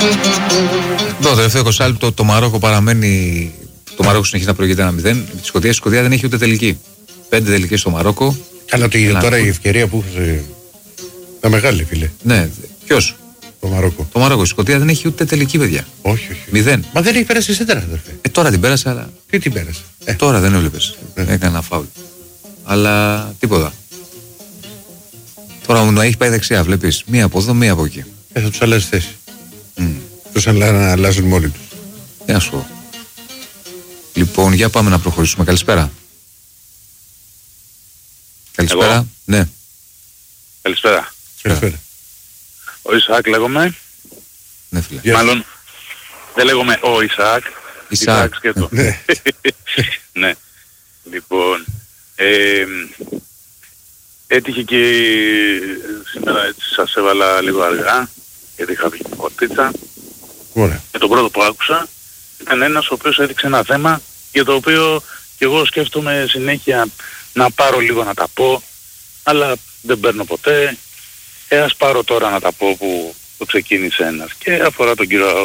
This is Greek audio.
Το τελευταίο 20 λεπτό το Μαρόκο παραμένει. Το Μαρόκο συνεχίζει να προηγείται 1-0. Η Σκωτία δεν έχει ούτε τελική. 5 τελικές στο Μαρόκο. Αλλά τώρα η ευκαιρία που είχε. Τα μεγάλη, φίλε. Ναι, ποιος? Το Μαρόκο. Το Μαρόκο. Η Σκωτία δεν έχει ούτε τελική, παιδιά. Όχι. 0. Μα δεν έχει πέρασει σέντρα, αδερφέ. Τώρα την πέρασε, αλλά. Τι την πέρασε. Τώρα δεν έβλεπες. Έκανε ένα φάουλ. Αλλά τίποτα. Τώρα μου έχει πάει δεξιά, βλέπεις. Μία από εδώ, μία από εκεί. Θα τους αλλάζει θέση. Τους αλλάζουν μόνοι τους. Να σου πω. Λοιπόν, για πάμε να προχωρήσουμε. Καλησπέρα. Καλησπέρα. Εγώ. Ναι. Καλησπέρα. Καλησπέρα. Ο Ισαάκ λέγομαι. Ναι, φίλε. Μάλλον δεν λέγομαι ο Ισαάκ. Ισαάκ. Σκέτο. Ναι. Λοιπόν, έτυχε και σήμερα έτσι σας έβαλα λίγο αργά, γιατί είχα βγει την πορτίτσα. Ωραία. Και το πρώτο που άκουσα ήταν ένας ο οποίος έδειξε ένα θέμα για το οποίο και εγώ σκέφτομαι συνέχεια να πάρω λίγο να τα πω, αλλά δεν παίρνω ποτέ. Ας πάρω τώρα να τα πω που το ξεκίνησε ένας και αφορά τον κύριο